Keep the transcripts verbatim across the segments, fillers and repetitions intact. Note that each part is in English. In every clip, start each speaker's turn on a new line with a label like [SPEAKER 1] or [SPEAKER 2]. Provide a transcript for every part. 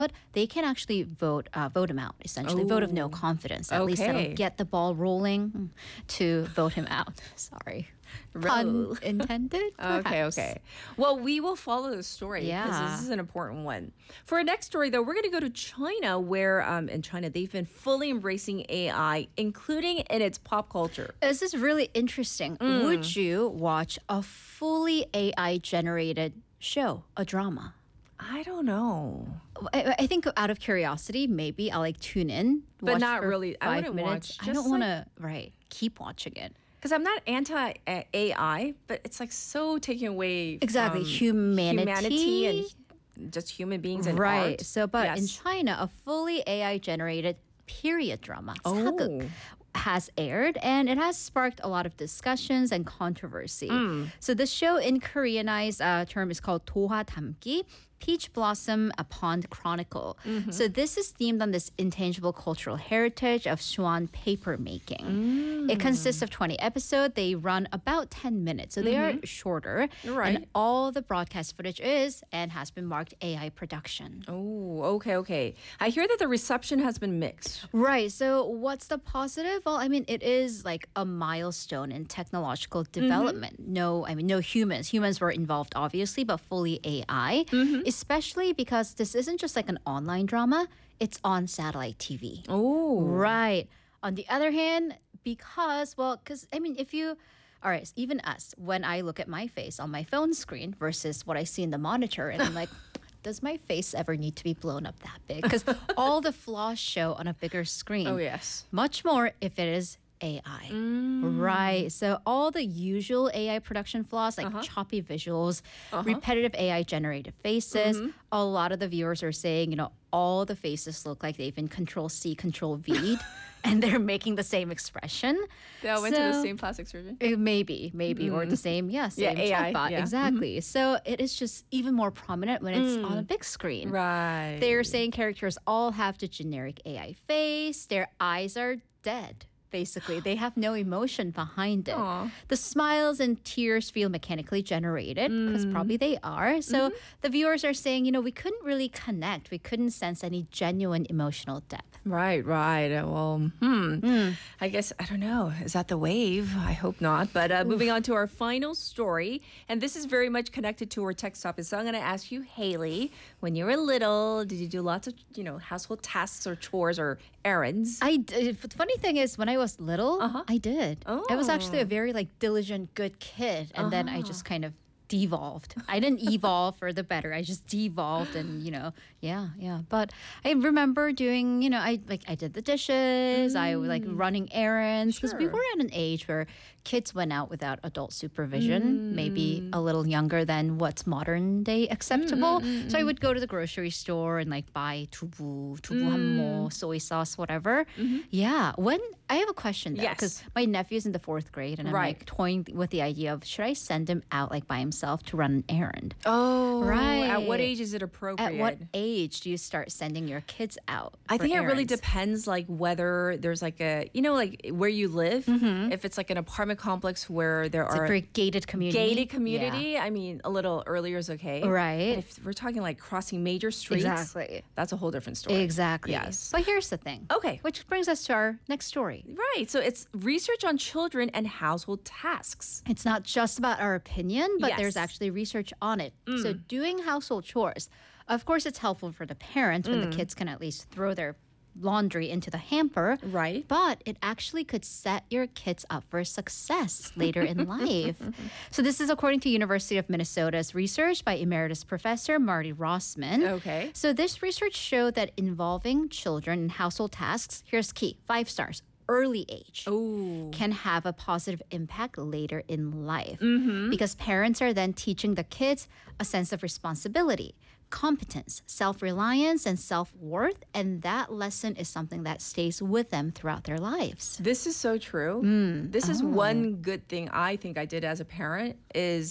[SPEAKER 1] they can actually vote uh, vote him out, essentially. Vote of no
[SPEAKER 2] Oh,
[SPEAKER 1] confidence. At least that'll
[SPEAKER 2] okay.
[SPEAKER 1] get the ball rolling mm, to vote him out. Sorry. Pun
[SPEAKER 2] Roll.
[SPEAKER 1] intended,
[SPEAKER 2] Okay,
[SPEAKER 1] perhaps.
[SPEAKER 2] okay. Well, we will follow the story because
[SPEAKER 1] Yeah.
[SPEAKER 2] this is an important one. For our next story, though, we're going to go to China, where um, in China they've been fully embracing A I, including in its pop culture.
[SPEAKER 1] This is really interesting.
[SPEAKER 2] Mm.
[SPEAKER 1] Would you watch a fully A I generated show, a drama?
[SPEAKER 2] I don't know,
[SPEAKER 1] I, I think out of curiosity, maybe I'll like tune in,
[SPEAKER 2] But
[SPEAKER 1] watch
[SPEAKER 2] not
[SPEAKER 1] for
[SPEAKER 2] really. I
[SPEAKER 1] Five
[SPEAKER 2] wouldn't
[SPEAKER 1] minutes.
[SPEAKER 2] watch,
[SPEAKER 1] I don't
[SPEAKER 2] just
[SPEAKER 1] want to right keep watching it.
[SPEAKER 2] because I'm not anti A I, but it's like so taking away
[SPEAKER 1] Exactly,
[SPEAKER 2] from
[SPEAKER 1] humanity.
[SPEAKER 2] humanity and just human beings and
[SPEAKER 1] Right.
[SPEAKER 2] art.
[SPEAKER 1] So, but in
[SPEAKER 2] Yes.
[SPEAKER 1] China, a fully A I generated period drama, 사극,
[SPEAKER 2] Oh.
[SPEAKER 1] has aired, and it has sparked a lot of discussions and controversy.
[SPEAKER 2] Mm.
[SPEAKER 1] So the show in Koreanized uh, term is called 도화 담기, Peach Blossom, A Pond Chronicle.
[SPEAKER 2] Mm-hmm.
[SPEAKER 1] So this is themed on this intangible cultural heritage of swan paper making.
[SPEAKER 2] Mm.
[SPEAKER 1] It consists of twenty episodes. They run about ten minutes, so they are shorter.
[SPEAKER 2] Mm-hmm. Right.
[SPEAKER 1] And all the broadcast footage is and has been marked A I production.
[SPEAKER 2] Oh, okay, okay. I hear that the reception has been mixed.
[SPEAKER 1] Right. So what's the positive? Well, I mean, it is like a milestone in technological development. No, I mean, no humans. Humans were involved, obviously, but fully A I, especially because this isn't just like an online drama. It's on satellite T V.
[SPEAKER 2] Oh.
[SPEAKER 1] Right. On the other hand, because, well, because, I mean, if you, all right, even us, when I look at my face on my phone screen versus what I see in the monitor, and I'm like, does my face ever need to be blown up that big? Because all the flaws show on a bigger screen.
[SPEAKER 2] Oh, yes.
[SPEAKER 1] Much more if it is A I.
[SPEAKER 2] Mm.
[SPEAKER 1] Right. So all the usual A I production flaws like
[SPEAKER 2] Uh-huh.
[SPEAKER 1] choppy visuals, repetitive A I generated faces.
[SPEAKER 2] Mm-hmm.
[SPEAKER 1] A lot of the viewers are saying, you know, all the faces look like they've been control C, control V, and they're making the same expression.
[SPEAKER 2] They all went to the
[SPEAKER 1] So-
[SPEAKER 2] same plastic surgeon.
[SPEAKER 1] Uh, Maybe, maybe, or the same, yeah,
[SPEAKER 2] Yeah,
[SPEAKER 1] same
[SPEAKER 2] A I,
[SPEAKER 1] chatbot,
[SPEAKER 2] yeah.
[SPEAKER 1] exactly. So it is just even more prominent when it's on a big screen.
[SPEAKER 2] Right.
[SPEAKER 1] They're saying characters all have the generic A I face. Their eyes are dead. Basically, they have no emotion behind it.
[SPEAKER 2] Aw.
[SPEAKER 1] The smiles and tears feel mechanically generated because probably they are. So the viewers are saying, you know, we couldn't really connect. We couldn't sense any genuine emotional depth.
[SPEAKER 2] Right, right. Uh, Well, hmm. I guess, I don't know. Is that the wave? I hope not. But uh, moving on to our final story. And this is very much connected to our text topic. So I'm going to ask you, Haley, when you were little, did you do lots of, you know, household tasks or chores or errands?
[SPEAKER 1] I d- the funny thing is, when I was little,
[SPEAKER 2] Uh-huh.
[SPEAKER 1] I did. I was actually a
[SPEAKER 2] Oh.
[SPEAKER 1] very like diligent, good kid, and then I just kind of devolved. I didn't evolve for the better. I just devolved, and you know, yeah, yeah. But I remember doing, you know, I like I did the dishes. I was like running errands because we
[SPEAKER 2] Sure.
[SPEAKER 1] were at an age where kids went out without adult supervision, maybe a little younger than what's modern day acceptable. So I would go to the grocery store and like buy tubu, tubu hanmo, soy sauce, whatever. Yeah. When I have a question though,
[SPEAKER 2] Yes.
[SPEAKER 1] because my nephew's in the fourth grade and I'm
[SPEAKER 2] Right.
[SPEAKER 1] like toying with the idea of should I send him out like by himself to run an errand?
[SPEAKER 2] Oh, At what
[SPEAKER 1] Right.
[SPEAKER 2] age is it appropriate?
[SPEAKER 1] At what age do you start sending your kids out?
[SPEAKER 2] I
[SPEAKER 1] for
[SPEAKER 2] think it really
[SPEAKER 1] errands?
[SPEAKER 2] depends, like whether there's like a, you know, like where you live. If it's like an apartment complex where there
[SPEAKER 1] It's a
[SPEAKER 2] are
[SPEAKER 1] very gated community.
[SPEAKER 2] gated community, I mean, a little earlier is okay.
[SPEAKER 1] Right.
[SPEAKER 2] But if we're talking like crossing major streets,
[SPEAKER 1] Exactly.
[SPEAKER 2] that's a whole different story.
[SPEAKER 1] Exactly.
[SPEAKER 2] Yes.
[SPEAKER 1] But here's the thing.
[SPEAKER 2] Okay.
[SPEAKER 1] Which brings us to our next story.
[SPEAKER 2] Right. So it's research on children and household tasks.
[SPEAKER 1] It's not just about our opinion, but
[SPEAKER 2] Yes.
[SPEAKER 1] there's actually research on it. So doing household chores, of course, it's helpful for the parents when the kids can at least throw their laundry into the hamper.
[SPEAKER 2] Right.
[SPEAKER 1] But it actually could set your kids up for success later in life. So this is according to University of Minnesota's research by emeritus professor Marty Rossman.
[SPEAKER 2] Okay.
[SPEAKER 1] So this research showed that involving children in household tasks, here's key, five stars, early age
[SPEAKER 2] Ooh.
[SPEAKER 1] can have a positive impact later in life
[SPEAKER 2] Mm-hmm.
[SPEAKER 1] because parents are then teaching the kids a sense of responsibility, competence, self-reliance, and self-worth, and that lesson is something that stays with them throughout their lives.
[SPEAKER 2] This is so true. This is one good thing I think I did as a parent is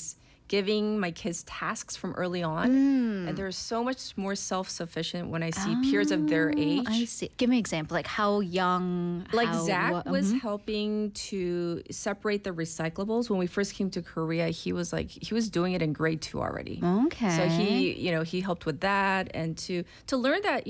[SPEAKER 2] giving my kids tasks from early on.
[SPEAKER 1] Mm.
[SPEAKER 2] And they're so much more self-sufficient when I see peers of their age.
[SPEAKER 1] I see. Give me an example, like how young.
[SPEAKER 2] Like
[SPEAKER 1] how,
[SPEAKER 2] Zach
[SPEAKER 1] what-
[SPEAKER 2] was
[SPEAKER 1] mhm.
[SPEAKER 2] helping to separate the recyclables when we first came to Korea. He was like he was doing it in grade two already.
[SPEAKER 1] Okay.
[SPEAKER 2] So he, you know, he helped with that and to to learn that